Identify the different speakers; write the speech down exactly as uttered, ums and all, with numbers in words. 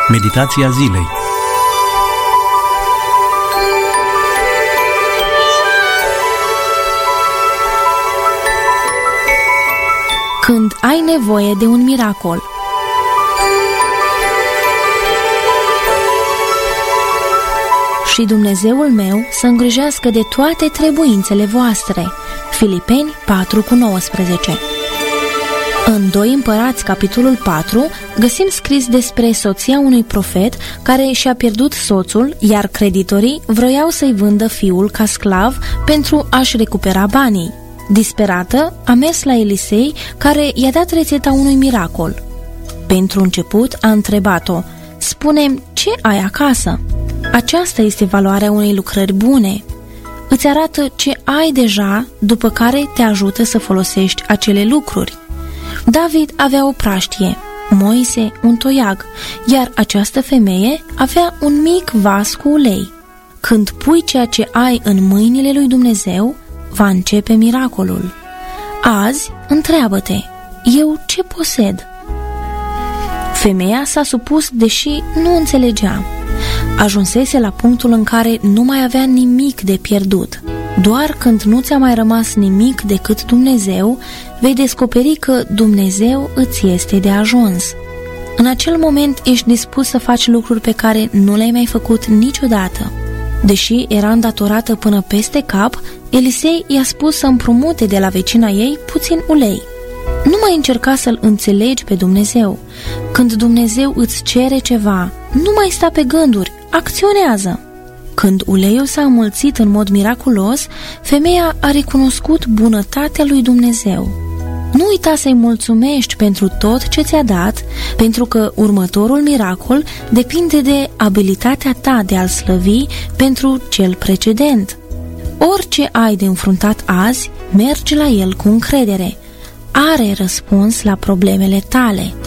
Speaker 1: Meditația zilei.
Speaker 2: Când ai nevoie de un miracol. Și Dumnezeul meu să îngrijească de toate trebuințele voastre. Filipeni patru cu nouăsprezece. În doi Împărați, capitolul patru, găsim scris despre soția unui profet care și-a pierdut soțul, iar creditorii vroiau să-i vândă fiul ca sclav pentru a-și recupera banii. Disperată, a mers la Elisei, care i-a dat rețeta unui miracol. Pentru început a întrebat-o: spune-mi, ce ai acasă? Aceasta este valoarea unei lucrări bune. Îți arată ce ai deja, după care te ajută să folosești acele lucruri. David avea o praștie, Moise un toiag, iar această femeie avea un mic vas cu ulei. Când pui ceea ce ai în mâinile lui Dumnezeu, va începe miracolul. Azi, întreabă-te: eu ce posed? Femeia s-a supus, deși nu înțelegea. Ajunsese la punctul în care nu mai avea nimic de pierdut. Doar când nu ți-a mai rămas nimic decât Dumnezeu, vei descoperi că Dumnezeu îți este de ajuns. În acel moment ești dispus să faci lucruri pe care nu le-ai mai făcut niciodată. Deși era îndatorată până peste cap, Elisei i-a spus să împrumute de la vecina ei puțin ulei. Nu mai încerca să-L înțelegi pe Dumnezeu. Când Dumnezeu îți cere ceva, nu mai sta pe gânduri, acționează. Când uleiul s-a înmulțit în mod miraculos, femeia a recunoscut bunătatea lui Dumnezeu. Nu uita să-i mulțumești pentru tot ce ți-a dat, pentru că următorul miracol depinde de abilitatea ta de a-L slăvi pentru cel precedent. Orice ai de înfruntat azi, mergi la El cu încredere. Are răspuns la problemele tale.